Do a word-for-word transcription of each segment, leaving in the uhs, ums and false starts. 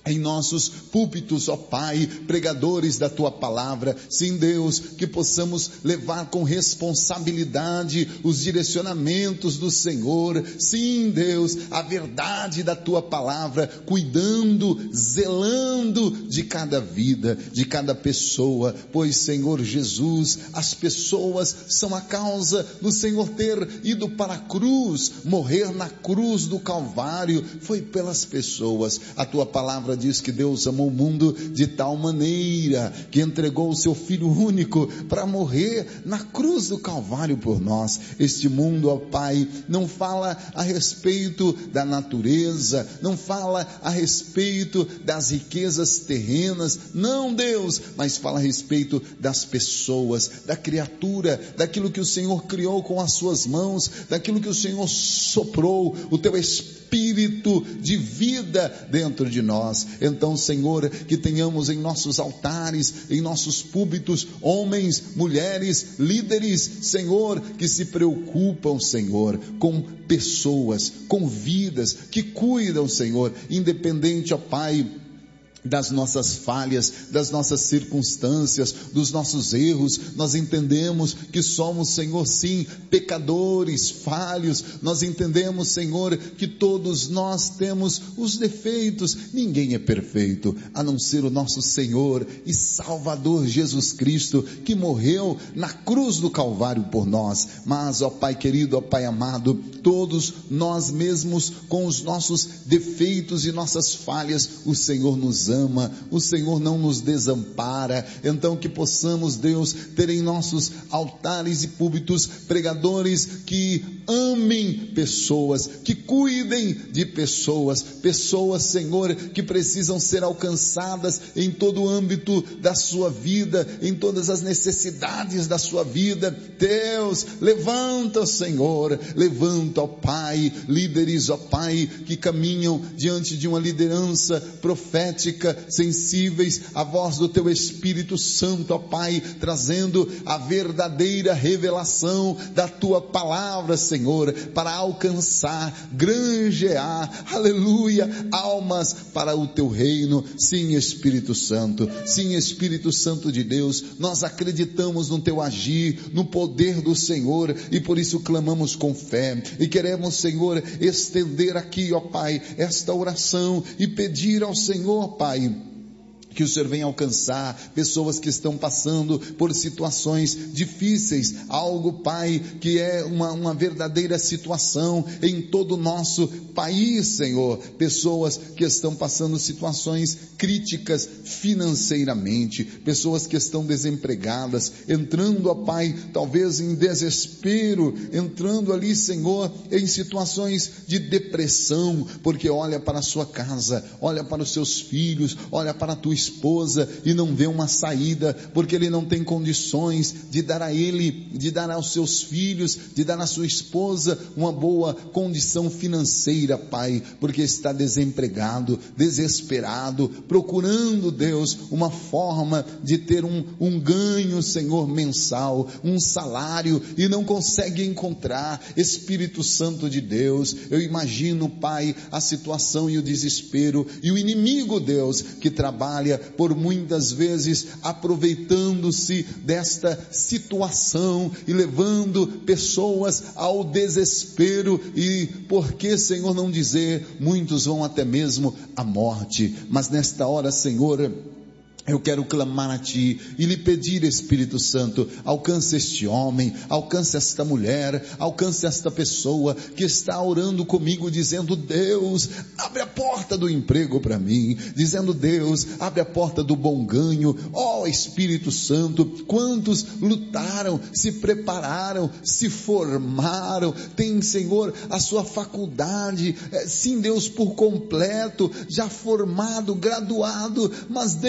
em nossos púlpitos, ó Pai, pregadores da Tua palavra. Sim, Deus, que possamos levar com responsabilidade os direcionamentos do Senhor. Sim, Deus, a verdade da Tua palavra, cuidando, zelando de cada vida, de cada pessoa, pois, Senhor Jesus, as pessoas são a causa do Senhor ter ido para a cruz, morrer na cruz do Calvário, foi pelas pessoas. A Tua palavra diz que Deus amou o mundo de tal maneira que entregou o seu Filho único para morrer na cruz do Calvário por nós. Este mundo, ó Pai, não fala a respeito da natureza, não fala a respeito das riquezas terrenas, não, Deus, mas fala a respeito das pessoas, da criatura, daquilo que o Senhor criou com as suas mãos, daquilo que o Senhor soprou, o Teu Espírito Espírito de vida dentro de nós. Então, Senhor, que tenhamos em nossos altares, em nossos púlpitos, homens, mulheres, líderes, Senhor, que se preocupam, Senhor, com pessoas, com vidas, que cuidam, Senhor, independente, ó Pai, das nossas falhas, das nossas circunstâncias, dos nossos erros. Nós entendemos que somos, Senhor, sim, pecadores, falhos. Nós entendemos, Senhor, que todos nós temos os defeitos. Ninguém é perfeito, a não ser o nosso Senhor e Salvador Jesus Cristo, que morreu na cruz do Calvário por nós. Mas, ó Pai querido, ó Pai amado, todos nós mesmos, com os nossos defeitos e nossas falhas, o Senhor nos ama. Ama, o Senhor não nos desampara. Então que possamos, Deus, ter em nossos altares e púlpitos pregadores que amem pessoas, que cuidem de pessoas, pessoas, Senhor, que precisam ser alcançadas em todo o âmbito da sua vida, em todas as necessidades da sua vida. Deus, levanta, Senhor, levanta, ó Pai, líderes, ó Pai, que caminham diante de uma liderança profética, sensíveis à voz do Teu Espírito Santo, ó Pai, trazendo a verdadeira revelação da Tua palavra, Senhor, para alcançar, granjear, aleluia, almas para o Teu reino. Sim, Espírito Santo, sim, Espírito Santo de Deus, nós acreditamos no Teu agir, no poder do Senhor, e por isso clamamos com fé, e queremos, Senhor, estender aqui, ó Pai, esta oração e pedir ao Senhor, Pai, que o Senhor venha alcançar pessoas que estão passando por situações difíceis, algo, Pai, que é uma, uma verdadeira situação em todo o nosso país, Senhor, pessoas que estão passando situações críticas financeiramente, pessoas que estão desempregadas, entrando, ó Pai, talvez em desespero, entrando ali, Senhor, em situações de depressão, porque olha para a sua casa, olha para os seus filhos, olha para a tua esposa e não vê uma saída, porque ele não tem condições de dar a ele, de dar aos seus filhos, de dar à sua esposa uma boa condição financeira, Pai, porque está desempregado, desesperado, procurando, Deus, uma forma de ter um, um ganho, Senhor, mensal, um salário, e não consegue encontrar. Espírito Santo de Deus, eu imagino, Pai, a situação e o desespero, e o inimigo, Deus, que trabalha por muitas vezes aproveitando-se desta situação e levando pessoas ao desespero, e por que, Senhor, não dizer, muitos vão até mesmo à morte. Mas nesta hora, Senhor, eu quero clamar a Ti e lhe pedir, Espírito Santo, alcance este homem, alcance esta mulher, alcance esta pessoa que está orando comigo, dizendo: Deus, abre a porta do emprego para mim, dizendo: Deus, abre a porta do bom ganho. Ó oh, Espírito Santo, quantos lutaram, se prepararam, se formaram, tem, Senhor, a sua faculdade, sim, Deus, por completo, já formado, graduado, mas Deus,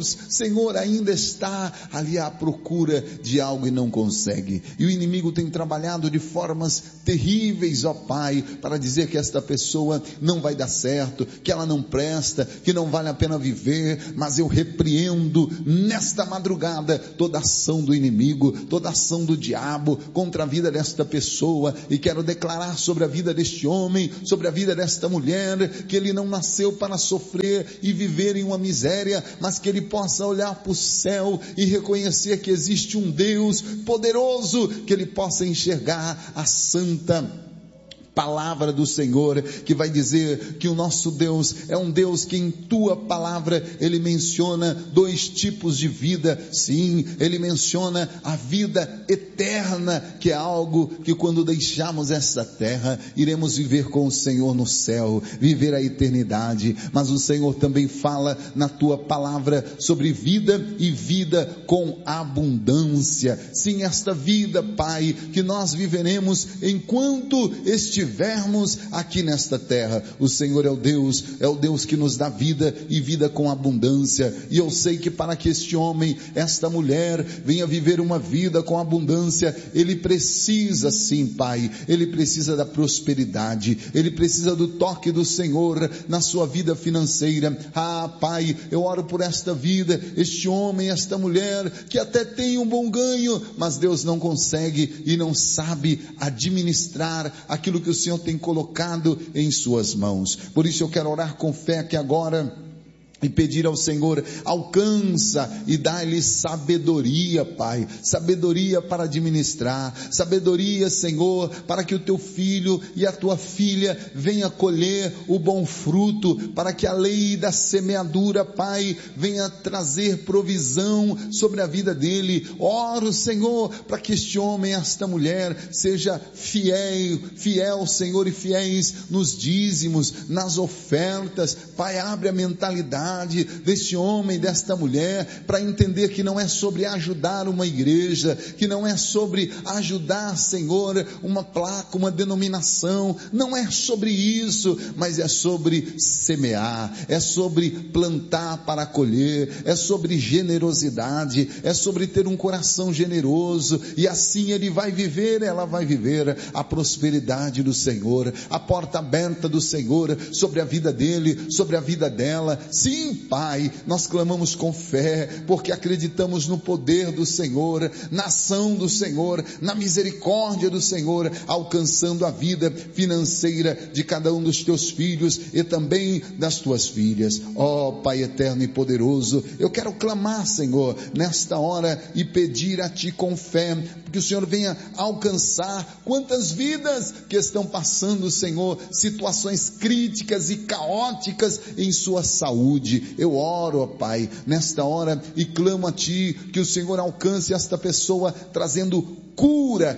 Deus, Senhor, ainda está ali à procura de algo e não consegue. E o inimigo tem trabalhado de formas terríveis, ó Pai, para dizer que esta pessoa não vai dar certo, que ela não presta, que não vale a pena viver. Mas eu repreendo nesta madrugada toda ação do inimigo, toda ação do diabo contra a vida desta pessoa, e quero declarar sobre a vida deste homem, sobre a vida desta mulher, que ele não nasceu para sofrer e viver em uma miséria, mas que ele possa olhar para o céu e reconhecer que existe um Deus poderoso, que ele possa enxergar a santa palavra do Senhor, que vai dizer que o nosso Deus é um Deus que em tua palavra ele menciona dois tipos de vida. Sim, ele menciona a vida eterna, que é algo que quando deixarmos essa terra, iremos viver com o Senhor no céu, viver a eternidade. Mas o Senhor também fala na tua palavra sobre vida e vida com abundância. Sim, esta vida, Pai, que nós viveremos enquanto estivermos estivermos aqui nesta terra. O Senhor é o Deus, é o Deus que nos dá vida e vida com abundância. E eu sei que para que este homem, esta mulher, venha viver uma vida com abundância, ele precisa sim, Pai, ele precisa da prosperidade, ele precisa do toque do Senhor na sua vida financeira. Ah, Pai, eu oro por esta vida, este homem, esta mulher, que até tem um bom ganho, mas Deus não consegue e não sabe administrar aquilo que o Senhor tem colocado em suas mãos. Por isso eu quero orar com fé que agora e pedir ao Senhor, alcança e dá-lhe sabedoria, Pai, sabedoria para administrar, sabedoria, Senhor, para que o teu filho e a tua filha venha colher o bom fruto, para que a lei da semeadura, Pai, venha trazer provisão sobre a vida dele. Oro, Senhor, para que este homem, esta mulher, seja fiel, fiel, Senhor, e fiéis nos dízimos, nas ofertas. Pai, abre a mentalidade deste homem, desta mulher, para entender que não é sobre ajudar uma igreja, que não é sobre ajudar, Senhor, uma placa, uma denominação, não é sobre isso, mas é sobre semear, é sobre plantar para colher, é sobre generosidade, é sobre ter um coração generoso, e assim ele vai viver, ela vai viver a prosperidade do Senhor, a porta aberta do Senhor sobre a vida dele, sobre a vida dela. Sim, Pai, nós clamamos com fé, porque acreditamos no poder do Senhor, na ação do Senhor, na misericórdia do Senhor, alcançando a vida financeira de cada um dos teus filhos e também das tuas filhas. Ó Pai eterno e poderoso, eu quero clamar, Senhor, nesta hora e pedir a Ti com fé, que o Senhor venha alcançar quantas vidas que estão passando, Senhor, situações críticas e caóticas em sua saúde. Eu oro, ó Pai, nesta hora e clamo a Ti que o Senhor alcance esta pessoa trazendo cura,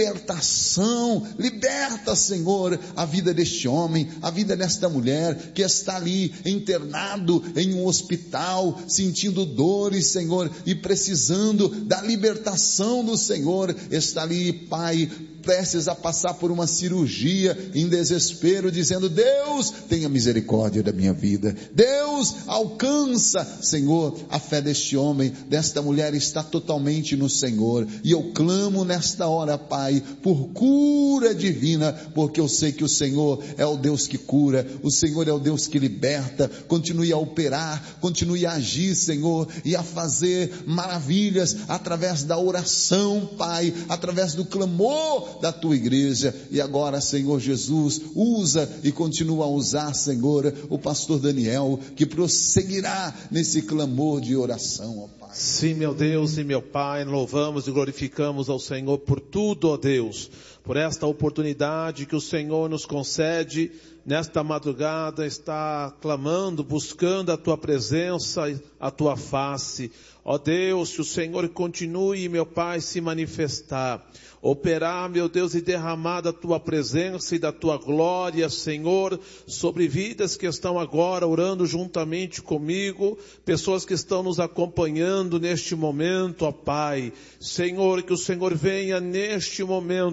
libertação. Liberta, Senhor, a vida deste homem, a vida desta mulher que está ali internado em um hospital, sentindo dores, Senhor, e precisando da libertação do Senhor. Está ali, Pai, prestes a passar por uma cirurgia, em desespero, dizendo: Deus, tenha misericórdia da minha vida. Deus, alcança, Senhor, a fé deste homem, desta mulher está totalmente no Senhor, e eu clamo nesta hora, Pai, por cura divina, porque eu sei que o Senhor é o Deus que cura, o Senhor é o Deus que liberta. Continue a operar, continue a agir, Senhor, e a fazer maravilhas através da oração, Pai, através do clamor da tua igreja. E agora, Senhor Jesus, usa e continua a usar, Senhor, o pastor Daniel, que prosseguirá nesse clamor de oração, ó Pai. Sim, meu Deus e meu Pai, louvamos e glorificamos ao Senhor por tudo, ó Deus, por esta oportunidade que o Senhor nos concede nesta madrugada, está clamando, buscando a Tua presença, a Tua face. Ó Deus, que o Senhor continue, meu Pai, se manifestar, operar, meu Deus, e derramar da Tua presença e da Tua glória, Senhor, sobre vidas que estão agora orando juntamente comigo, pessoas que estão nos acompanhando neste momento, ó Pai. Senhor, que o Senhor venha neste momento abençoar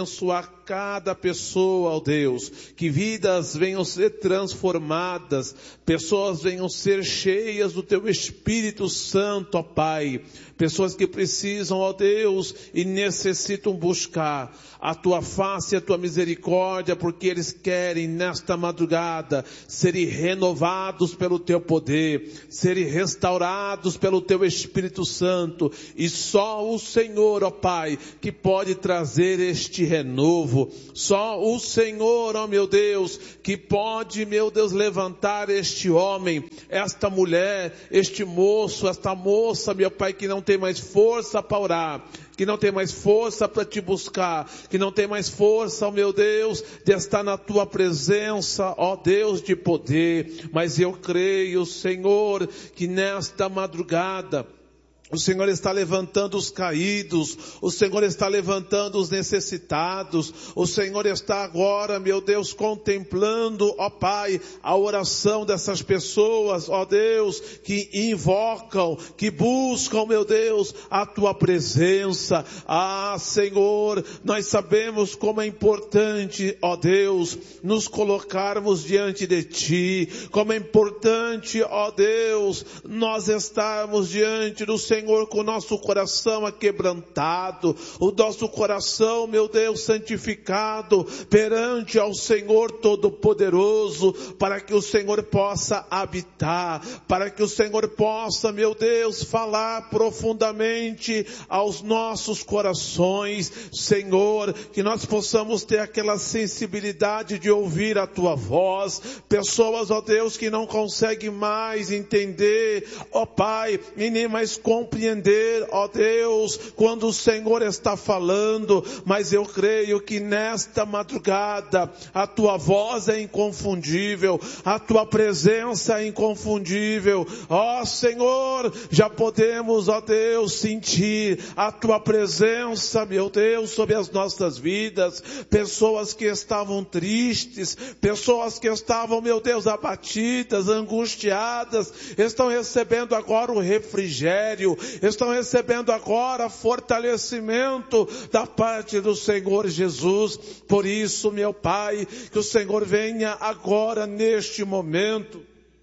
abençoar cada pessoa, ó Deus, que vidas venham ser transformadas, pessoas venham ser cheias do Teu Espírito Santo, ó Pai, pessoas que precisam, ó Deus, e necessitam buscar a Tua face e a Tua misericórdia, porque eles querem nesta madrugada serem renovados pelo Teu poder, serem restaurados pelo Teu Espírito Santo, e só o Senhor, ó Pai, que pode trazer este renovo. Só o Senhor, ó meu Deus, que pode, meu Deus, levantar este homem, esta mulher, este moço, esta moça, meu Pai, que não tem mais força para orar, que não tem mais força para Te buscar, que não tem mais força, ó meu Deus, de estar na Tua presença, ó Deus de poder. Mas eu creio, Senhor, que nesta madrugada, o Senhor está levantando os caídos, o Senhor está levantando os necessitados, o Senhor está agora, meu Deus, contemplando, ó Pai, a oração dessas pessoas, ó Deus, que invocam, que buscam, meu Deus, a Tua presença. Ah, Senhor, nós sabemos como é importante, ó Deus, nos colocarmos diante de Ti, como é importante, ó Deus, nós estarmos diante do Senhor, Senhor, com o nosso coração aquebrantado, o nosso coração, meu Deus, santificado perante ao Senhor Todo-Poderoso, para que o Senhor possa habitar, para que o Senhor possa, meu Deus, falar profundamente aos nossos corações, Senhor, que nós possamos ter aquela sensibilidade de ouvir a Tua voz. Pessoas, ó Deus, que não conseguem mais entender, ó Pai, e nem mais compreender, ó Deus, quando o Senhor está falando, mas eu creio que nesta madrugada a Tua voz é inconfundível, a Tua presença é inconfundível. Ó Senhor, já podemos, ó Deus, sentir a Tua presença, meu Deus, sobre as nossas vidas. Pessoas que estavam tristes, pessoas que estavam, meu Deus, abatidas, angustiadas, estão recebendo agora o refrigério, estão recebendo agora fortalecimento da parte do Senhor Jesus. Por isso, meu Pai, que o Senhor venha agora neste momento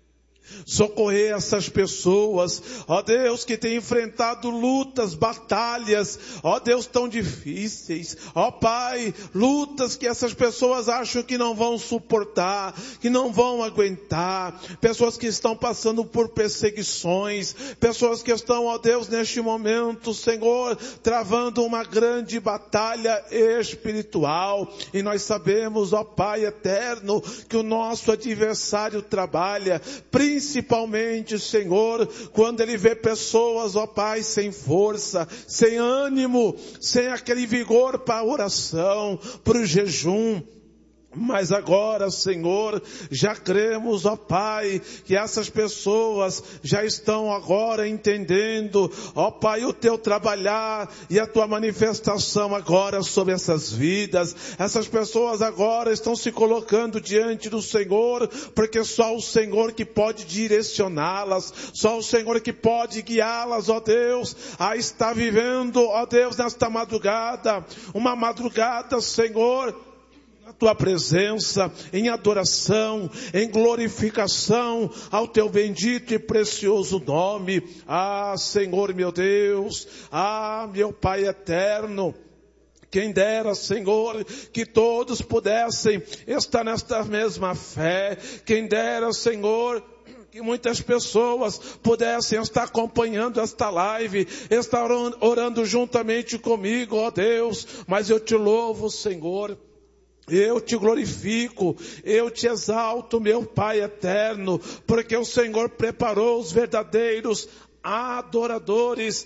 socorrer essas pessoas, ó Deus, que têm enfrentado lutas, batalhas, ó Deus, tão difíceis, ó Pai, lutas que essas pessoas acham que não vão suportar, que não vão aguentar, pessoas que estão passando por perseguições, pessoas que estão, ó Deus, neste momento, Senhor, travando uma grande batalha espiritual, e nós sabemos, ó Pai eterno, que o nosso adversário trabalha, principalmente Principalmente, Senhor, quando Ele vê pessoas, ó Pai, sem força, sem ânimo, sem aquele vigor para a oração, para o jejum. Mas agora, Senhor, já cremos, ó Pai, que essas pessoas já estão agora entendendo, ó Pai, o Teu trabalhar e a Tua manifestação agora sobre essas vidas. Essas pessoas agora estão se colocando diante do Senhor, porque só o Senhor que pode direcioná-las, só o Senhor que pode guiá-las, ó Deus, a estar vivendo, ó Deus, nesta madrugada, uma madrugada, Senhor, a Tua presença, em adoração, em glorificação ao Teu bendito e precioso nome. Ah, Senhor meu Deus, ah, meu Pai eterno, quem dera, Senhor, que todos pudessem estar nesta mesma fé. Quem dera, Senhor, que muitas pessoas pudessem estar acompanhando esta live, estar orando juntamente comigo, ó Deus. Mas eu Te louvo, Senhor. Eu Te glorifico, eu Te exalto, meu Pai eterno, porque o Senhor preparou os verdadeiros adoradores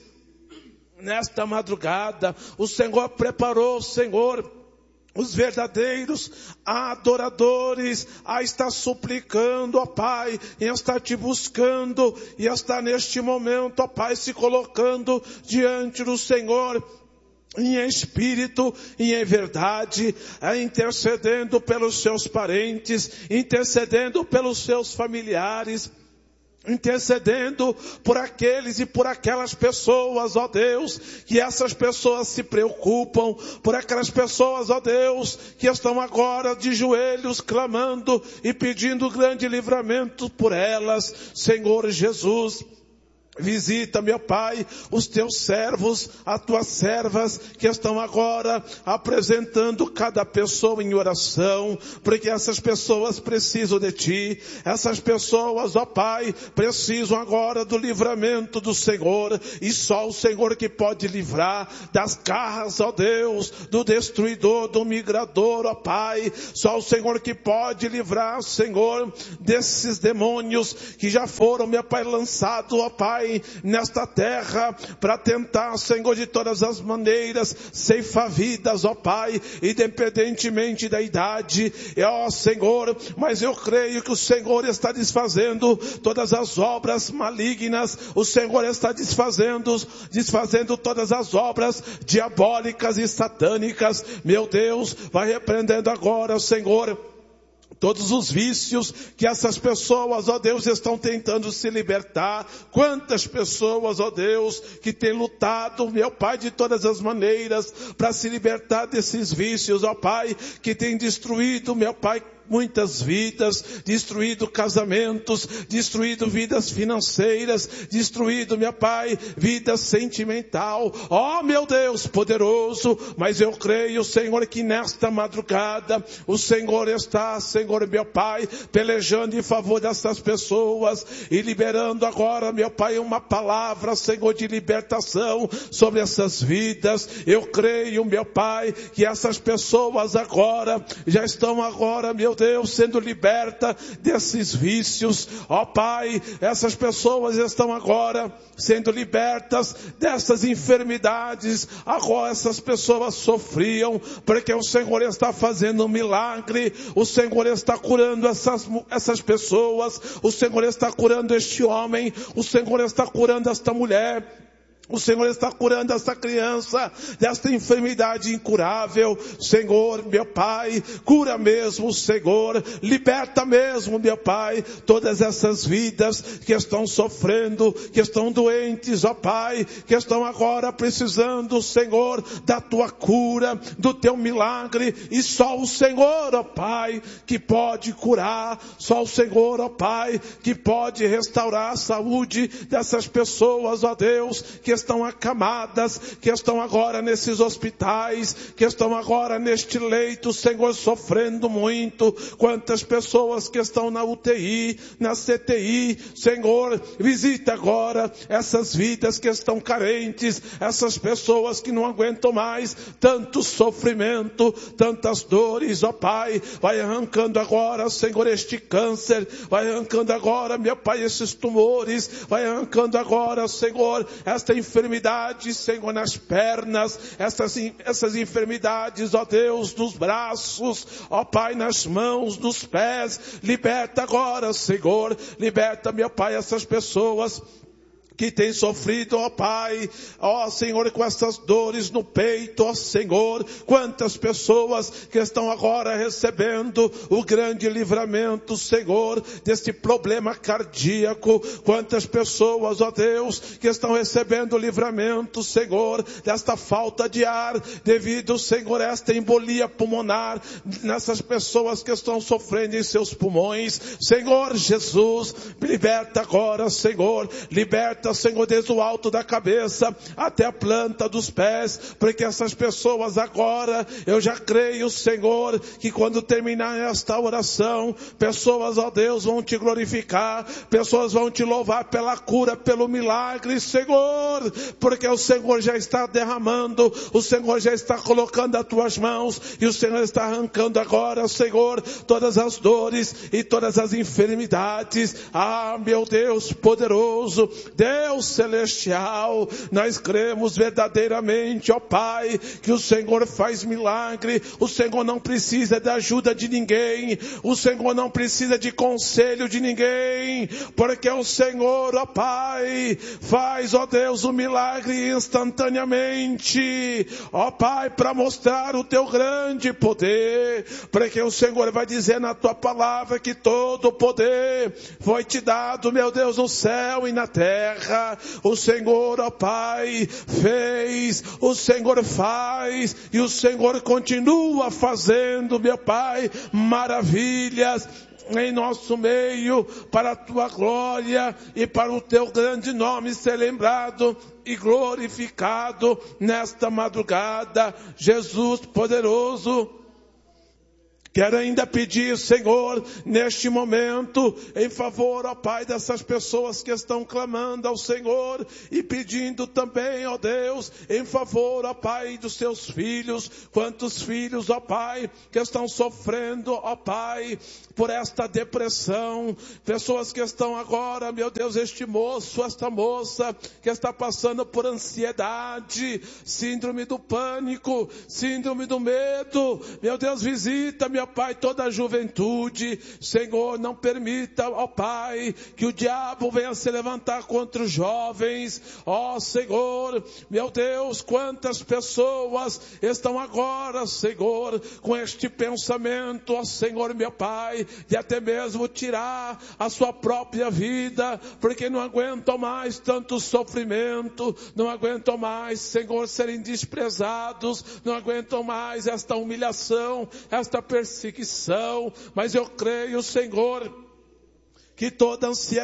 nesta madrugada. O Senhor preparou, Senhor, os verdadeiros adoradores a estar suplicando, ó Pai, e a estar Te buscando, e a estar neste momento, ó Pai, se colocando diante do Senhor, em espírito e em verdade, intercedendo pelos seus parentes, intercedendo pelos seus familiares, intercedendo por aqueles e por aquelas pessoas, ó Deus, que essas pessoas se preocupam, por aquelas pessoas, ó Deus, que estão agora de joelhos clamando e pedindo grande livramento por elas. Senhor Jesus, visita, meu Pai, os teus servos, as tuas servas que estão agora apresentando cada pessoa em oração, porque essas pessoas precisam de Ti. Essas pessoas, ó Pai, precisam agora do livramento do Senhor, e só o Senhor que pode livrar das garras, ó Deus, do destruidor, do migrador, ó Pai. Só o Senhor que pode livrar, Senhor, desses demônios que já foram, meu Pai, lançados, ó Pai, nesta terra, para tentar, Senhor, de todas as maneiras, ceifar vidas, ó Pai, independentemente da idade, ó Senhor, mas eu creio que o Senhor está desfazendo todas as obras malignas, o Senhor está desfazendo, desfazendo todas as obras diabólicas e satânicas. Meu Deus, vai repreendendo agora, Senhor, todos os vícios que essas pessoas, ó Deus, estão tentando se libertar. Quantas pessoas, ó Deus, que têm lutado, meu Pai, de todas as maneiras, para se libertar desses vícios, ó Pai, que têm destruído, meu Pai, muitas vidas, destruído casamentos, destruído vidas financeiras, destruído, meu Pai, vida sentimental. Ó, meu Deus poderoso, mas eu creio, Senhor, que nesta madrugada o Senhor está, Senhor, meu Pai, pelejando em favor dessas pessoas e liberando agora, meu Pai, uma palavra, Senhor, de libertação sobre essas vidas. Eu creio, meu Pai, que essas pessoas agora já estão agora, meu Deus, sendo liberta desses vícios. Ó Pai, essas pessoas estão agora sendo libertas dessas enfermidades. Agora essas pessoas sofriam, porque o Senhor está fazendo um milagre. O Senhor está curando essas, essas pessoas. O Senhor está curando este homem. O Senhor está curando esta mulher. O Senhor está curando essa criança desta enfermidade incurável. Senhor, meu Pai, cura mesmo, Senhor. Liberta mesmo, meu Pai, todas essas vidas que estão sofrendo, que estão doentes, ó Pai, que estão agora precisando, Senhor, da Tua cura, do Teu milagre. E só o Senhor, ó Pai, que pode curar. Só o Senhor, ó Pai, que pode restaurar a saúde dessas pessoas, ó Deus, que estão acamadas, que estão agora nesses hospitais, que estão agora neste leito, Senhor, sofrendo muito. Quantas pessoas que estão na U T I, na C T I, Senhor, visita agora essas vidas que estão carentes, essas pessoas que não aguentam mais tanto sofrimento, tantas dores, ó Pai. Vai arrancando agora, Senhor, este câncer, vai arrancando agora, meu Pai, esses tumores, vai arrancando agora, Senhor, esta enfermidade, Senhor, nas pernas, essas, essas enfermidades, ó Deus, nos braços, ó Pai, nas mãos, nos pés. Liberta agora, Senhor, liberta, meu Pai, essas pessoas que tem sofrido, ó Pai, ó Senhor, com essas dores no peito, ó Senhor. Quantas pessoas que estão agora recebendo o grande livramento, Senhor, desse problema cardíaco. Quantas pessoas, ó Deus, que estão recebendo o livramento, Senhor, desta falta de ar devido, Senhor, a esta embolia pulmonar nessas pessoas que estão sofrendo em seus pulmões. Senhor Jesus, liberta agora, Senhor, liberta, Senhor, desde o alto da cabeça até a planta dos pés, porque essas pessoas agora, eu já creio, Senhor, que quando terminar esta oração, pessoas, ó Deus, vão te glorificar, pessoas vão te louvar pela cura, pelo milagre, Senhor, porque o Senhor já está derramando, o Senhor já está colocando as tuas mãos, e o Senhor está arrancando agora, Senhor, todas as dores e todas as enfermidades. Ah, meu Deus poderoso, Deus Deus celestial, nós cremos verdadeiramente, ó Pai, que o Senhor faz milagre. O Senhor não precisa da ajuda de ninguém, o Senhor não precisa de conselho de ninguém, porque o Senhor, ó Pai, faz, ó Deus, o milagre instantaneamente, ó Pai, para mostrar o teu grande poder, porque o Senhor vai dizer na tua palavra que todo o poder foi te dado, meu Deus, no céu e na terra. O Senhor, ó Pai, fez, o Senhor faz, e o Senhor continua fazendo, meu Pai, maravilhas em nosso meio, para a tua glória e para o teu grande nome ser lembrado e glorificado nesta madrugada. Jesus poderoso, quero ainda pedir, Senhor, neste momento, em favor, ó Pai, dessas pessoas que estão clamando ao Senhor e pedindo também, ó Deus, em favor, ó Pai, dos seus filhos. Quantos filhos, ó Pai, que estão sofrendo, ó Pai, por esta depressão. Pessoas que estão agora, meu Deus, este moço, esta moça, que está passando por ansiedade, síndrome do pânico, síndrome do medo. Meu Deus, visita, meu Pai, toda a juventude. Senhor, não permita, ó Pai, que o diabo venha se levantar contra os jovens. Ó Senhor, meu Deus, quantas pessoas estão agora, Senhor, com este pensamento, ó Senhor, meu Pai, de até mesmo tirar a sua própria vida, porque não aguentam mais tanto sofrimento, não aguentam mais, Senhor, serem desprezados, não aguentam mais esta humilhação, esta perseguição. Mas eu creio, Senhor, que toda ansiedade